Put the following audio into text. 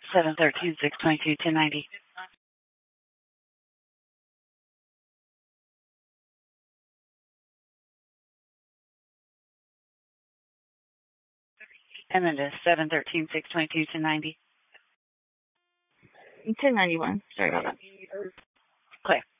713-622-1090. And then to 713-622-1090. 1091. Sorry about that. Okay.